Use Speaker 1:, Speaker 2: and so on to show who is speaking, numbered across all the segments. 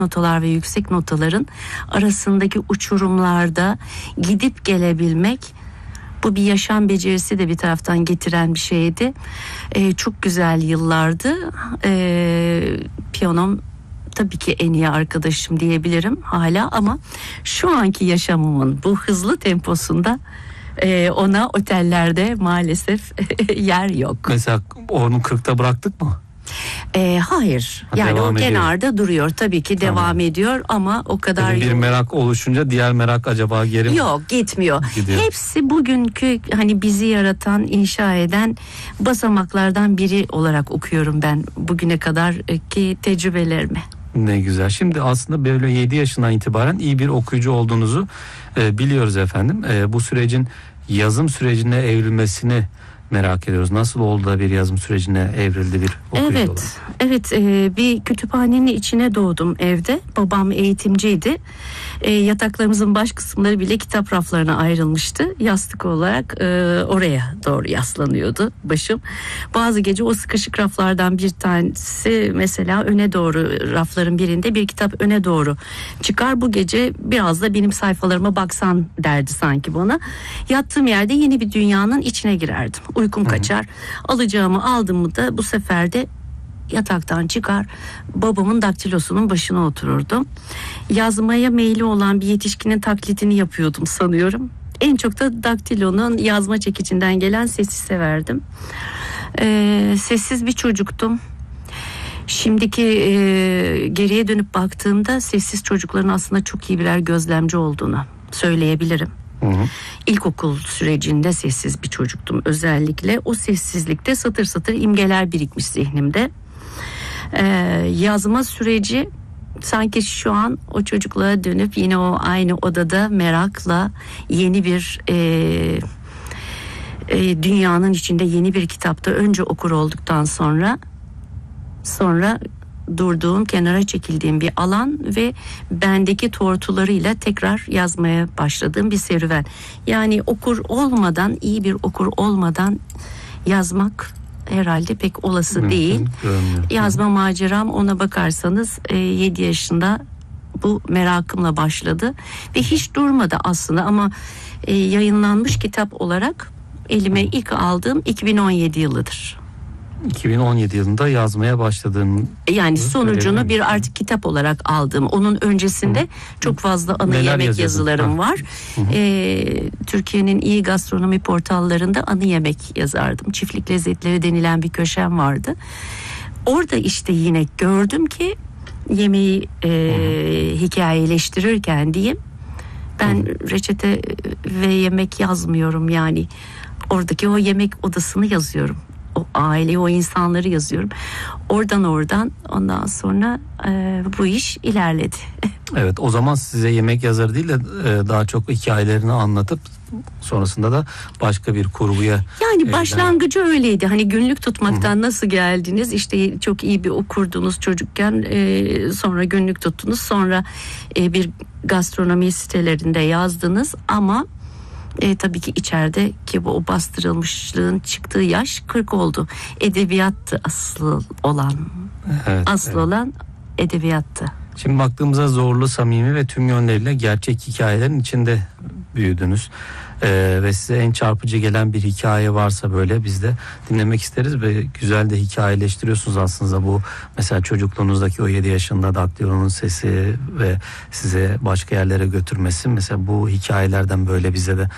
Speaker 1: notalar ve yüksek notaların arasındaki uçurumlarda gidip gelebilmek, bu bir yaşam becerisi de bir taraftan getiren bir şeydi. Çok güzel yıllardı. Piyanom tabii ki en iyi arkadaşım diyebilirim hala, ama şu anki yaşamımın bu hızlı temposunda ona otellerde maalesef yer yok.
Speaker 2: Mesela onu 40'ta bıraktık mı?
Speaker 1: Hayır. Yani o kenarda duruyor. Tabii ki devam ediyor ama o kadar
Speaker 2: bir merak oluşunca diğer merak acaba geri mi?
Speaker 1: Yok, gitmiyor.
Speaker 2: Gidiyor.
Speaker 1: Hepsi bugünkü hani bizi yaratan, inşa eden basamaklardan biri olarak okuyorum ben bugüne kadar ki tecrübelerimi.
Speaker 2: Ne güzel. Şimdi aslında böyle 7 yaşından itibaren iyi bir okuyucu olduğunuzu biliyoruz efendim. Bu sürecin yazım sürecine evrilmesini merak ediyoruz. Nasıl oldu da bir yazım sürecine evrildi bir okuyucu olarak?
Speaker 1: Evet, bir kütüphanenin içine doğdum evde. Babam eğitimciydi. Yataklarımızın baş kısımları bile kitap raflarına ayrılmıştı. Yastık olarak oraya doğru yaslanıyordu başım. Bazı gece o sıkışık raflardan bir tanesi mesela öne doğru, rafların birinde bir kitap öne doğru çıkar. Bu gece biraz da benim sayfalarıma baksan derdi sanki bana. Yattığım yerde yeni bir dünyanın içine girerdim. Uykum kaçar. Alacağımı aldım mı da bu sefer de yataktan çıkar, babamın daktilosunun başına otururdum. Yazmaya meyli olan bir yetişkinin taklidini yapıyordum sanıyorum. En çok da daktilonun yazma çekicinden gelen sesi severdim. Sessiz bir çocuktum. Şimdiki geriye dönüp baktığımda sessiz çocukların aslında çok iyi birer gözlemci olduğunu söyleyebilirim. İlkokul sürecinde sessiz bir çocuktum özellikle. O sessizlikte satır satır imgeler birikmiş zihnimde. Yazma süreci sanki şu an o çocukluğa dönüp yine o aynı odada merakla yeni bir dünyanın içinde yeni bir kitapta önce okur olduktan sonra durduğum, kenara çekildiğim bir alan ve bendeki tortularıyla tekrar yazmaya başladığım bir serüven. Yani okur olmadan, iyi bir okur olmadan yazmak herhalde pek olası değil. Yazma maceram, ona bakarsanız 7 yaşında bu merakımla başladı ve hiç durmadı aslında, ama yayınlanmış kitap olarak elime ilk aldığım 2017 yılıdır.
Speaker 2: 2017 yılında yazmaya başladığım,
Speaker 1: yani sonucunu bir artık kitap olarak aldım. Onun öncesinde çok fazla ana yemek yazılarım var. Türkiye'nin iyi gastronomi portallarında ana yemek yazardım. Çiftlik lezzetleri denilen bir köşem vardı. Orada işte yine gördüm ki yemeği hikayeleştirirken diyeyim, ben reçete ve yemek yazmıyorum, yani oradaki o yemek odasını yazıyorum. O aileyi, o insanları yazıyorum. Oradan ondan sonra bu iş ilerledi.
Speaker 2: Evet, o zaman size yemek yazarı değil de daha çok hikayelerini anlatıp sonrasında da başka bir kurguya.
Speaker 1: Yani başlangıcı öyleydi. Hani günlük tutmaktan nasıl geldiniz? İşte çok iyi bir okurdunuz çocukken, sonra günlük tuttunuz, sonra bir gastronomi sitelerinde yazdınız, ama tabii ki içeride ki bu o bastırılmışlığın çıktığı yaş 40 oldu. Edebiyattı asıl olan. Olan edebiyattı.
Speaker 2: Şimdi baktığımızda zorlu, samimi ve tüm yönleriyle gerçek hikayelerin içinde büyüdünüz. Ve size en çarpıcı gelen bir hikaye varsa böyle biz de dinlemek isteriz ve güzel de hikayeleştiriyorsunuz aslında. Bu mesela çocukluğunuzdaki o 7 yaşında daktilonun sesi ve size başka yerlere götürmesi, mesela bu hikayelerden böyle bize de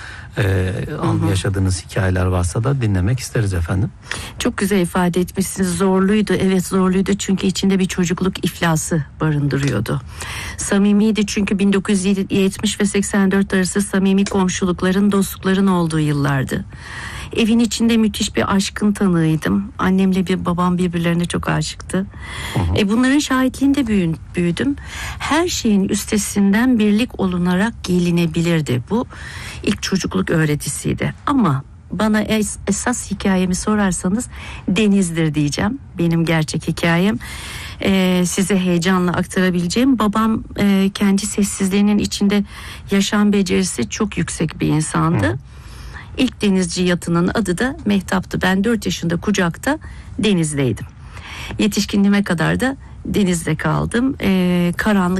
Speaker 2: yaşadığınız hikayeler varsa da dinlemek isteriz efendim.
Speaker 1: Çok güzel ifade etmişsiniz. Zorluydu. Evet, zorluydu çünkü içinde bir çocukluk iflası barındırıyordu. Samimiydi çünkü 1970 ve 84 arası samimi komşulukların, dostlukların olduğu yıllardı. Evin içinde müthiş bir aşkın tanığıydım. Annemle babam birbirlerine çok aşıktı. Bunların şahitliğinde büyüdüm. Her şeyin üstesinden birlik olunarak gelinebilirdi. Bu ilk çocukluk öğretisiydi. Ama bana esas hikayemi sorarsanız Deniz'dir diyeceğim. Benim gerçek hikayem. Size heyecanla aktarabileceğim. Babam kendi sessizliğinin içinde yaşam becerisi çok yüksek bir insandı. İlk denizci yatının adı da Mehtap'tı. Ben 4 yaşında kucakta denizdeydim. Yetişkinliğime kadar da denizde kaldım. Karanlık